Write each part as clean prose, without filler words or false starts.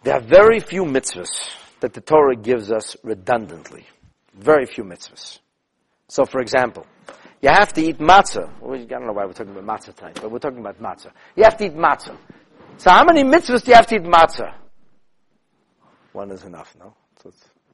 There are very few mitzvahs that the Torah gives us redundantly. Very few mitzvahs. So, for example, you have to eat matzah. I don't know why we're talking about matzah tonight, but we're talking about matzah. You have to eat matzah. So how many mitzvahs do you have to eat matzah? One is enough, no? So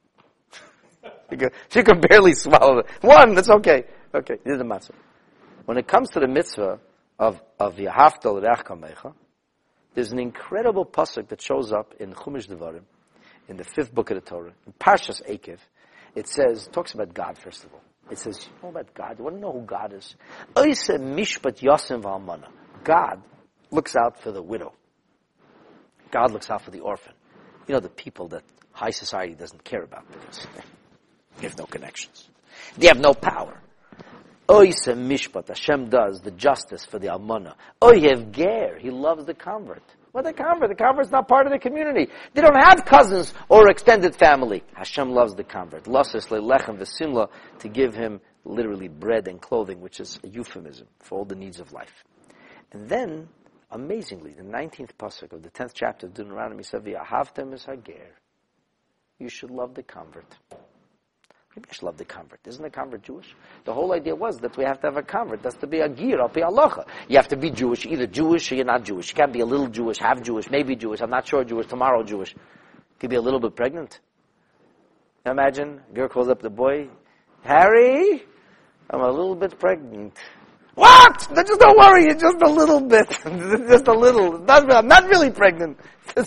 she can barely swallow it. One, that's okay. Okay, you did the matzah. When it comes to the mitzvah of Yahavta l'reach kamecha, there's an incredible pasuk that shows up in Chumash Devarim, in the 5th book of the Torah, in Parshas Eikev. It talks about God, first of all. It says, you know about God? You want to know who God is? Oise mishpat yasim v'almana. God looks out for the widow. God looks out for the orphan. You know, the people that high society doesn't care about because they have no connections. They have no power. Oise mishpat, Hashem does the justice for the almana. Oyev ger, he loves the convert. What the convert? The convert's not part of the community. They don't have cousins or extended family. Hashem loves the convert. Lasis lelechem v'simla, to give him literally bread and clothing, which is a euphemism for all the needs of life. And then, amazingly, the 19th pasuk of the 10th chapter of Deuteronomy says, "V'ahavtem es hager." You should love the convert. Maybe I should love the convert. Isn't the convert Jewish? The whole idea was that we have to have a convert. That's to be a gir, al pi halacha. You have to be Jewish, either Jewish or you're not Jewish. You can't be a little Jewish, half Jewish, maybe Jewish, I'm not sure Jewish, tomorrow Jewish. You could be a little bit pregnant. Now imagine, a girl calls up the boy, "Harry, I'm a little bit pregnant." "What? Just don't worry, it's just a little bit." Just a little. I'm not really pregnant.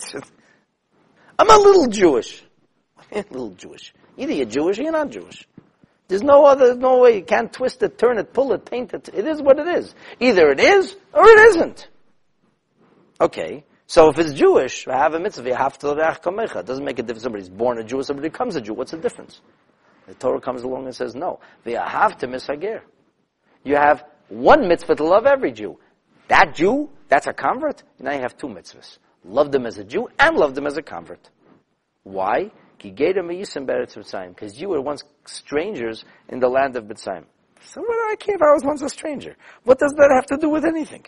I'm a little Jewish. A little Jewish. Either you're Jewish or you're not Jewish. There's no way. You can't twist it, turn it, pull it, paint it. It is what it is. Either it is or it isn't. Okay. So if it's Jewish, I have a mitzvah, Yahavta l'reach kamecha. It doesn't make a difference if somebody's born a Jew or somebody becomes a Jew. What's the difference? The Torah comes along and says, no. V'yahavtem es hager. You have one mitzvah to love every Jew. That Jew, that's a convert. Now you have two mitzvahs. Love them as a Jew and love them as a convert. Why? Because you were once strangers in the land of Mitzrayim. So what do I care if I was once a stranger? What does that have to do with anything?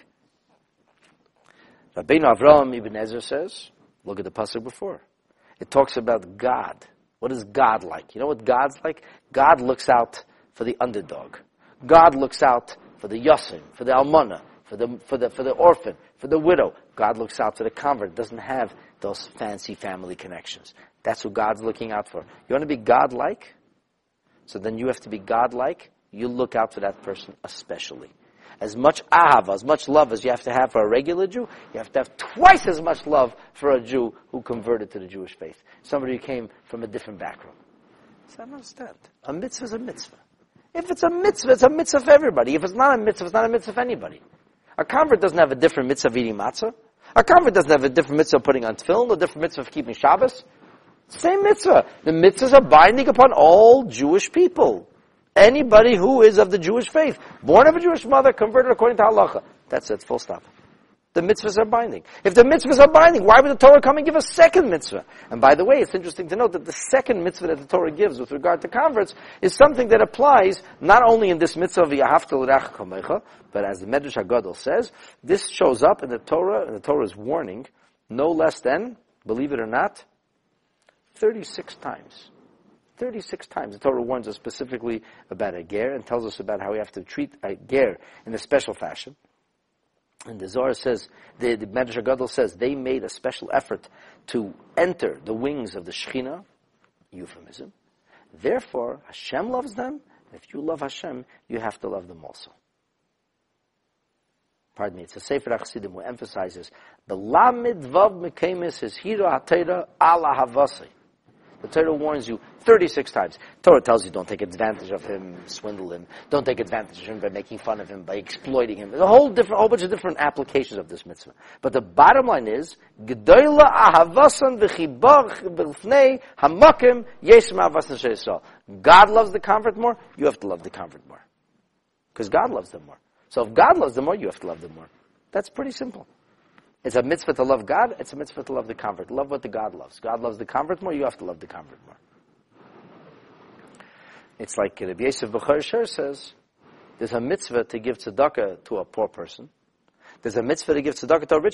Rabbeinu Avraham Ibn Ezra says, look at the pasuk before. It talks about God. What is God like? You know what God's like? God looks out for the underdog. God looks out for the yasim, for the almana, for the orphan, for the widow. God looks out for the convert. Doesn't have those fancy family connections. That's who God's looking out for. You want to be God-like? So then you have to be God-like. You look out for that person especially. As much ahava, as much love as you have to have for a regular Jew, you have to have twice as much love for a Jew who converted to the Jewish faith. Somebody who came from a different background. So I don't understand. A mitzvah is a mitzvah. If it's a mitzvah for everybody. If it's not a mitzvah, it's not a mitzvah for anybody. A convert doesn't have a different mitzvah of eating matzah. A convert doesn't have a different mitzvah of putting on tefillin, a different mitzvah of keeping Shabbos. Same mitzvah. The mitzvahs are binding upon all Jewish people. Anybody who is of the Jewish faith. Born of a Jewish mother, converted according to halacha. That's it, full stop. The mitzvahs are binding. If the mitzvahs are binding, why would the Torah come and give a second mitzvah? And by the way, it's interesting to note that the second mitzvah that the Torah gives with regard to converts is something that applies not only in this mitzvah of Yahavta l'reach kamecha, but as the Medrash HaGadol says, this shows up in the Torah's warning, no less than, believe it or not, 36 times. 36 times. The Torah warns us specifically about a ger and tells us about how we have to treat a ger in a special fashion. And the Zohar says, the Medrash HaGadol says, they made a special effort to enter the wings of the Shekhinah, euphemism. Therefore, Hashem loves them. If you love Hashem, you have to love them also. Pardon me, it's a Sefer HaChasidim who emphasizes, the Lamid Vav Mekemis is Hira HaTeira Ala Havasi. The Torah warns you 36 times. Torah tells you don't take advantage of him, swindle him. Don't take advantage of him by making fun of him, by exploiting him. There's a whole bunch of different applications of this mitzvah. But the bottom line is, Gedoyla ahavasan v'chibach b'lfnei hamakim yesh ma'avasan she'esol. God loves the convert more, you have to love the convert more. Because God loves them more. So if God loves them more, you have to love them more. That's pretty simple. It's a mitzvah to love God, it's a mitzvah to love the convert. Love what the God loves. God loves the convert more, you have to love the convert more. It's like Rabbi Yosef Bechor Sher says, there's a mitzvah to give tzedakah to a poor person. There's a mitzvah to give tzedakah to a rich